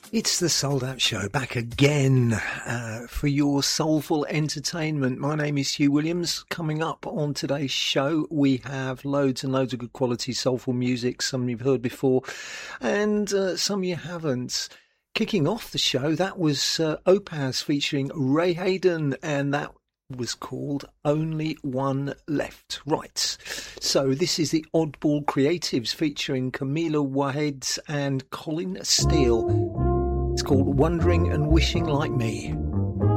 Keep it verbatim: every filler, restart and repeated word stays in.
It's the Souled Out Show, back again uh, for your soulful entertainment. My name is Hugh Williams. Coming up on today's show, we have loads and loads of good quality soulful music, some you've heard before and uh, some you haven't. Kicking off the show, that was uh, Opaz featuring Ray Hayden, and that was called Only One Left. Right, so this is the Oddball Creatives featuring Camila Wahed and Colin Steele. It's called Wondering and Wishing Like Me.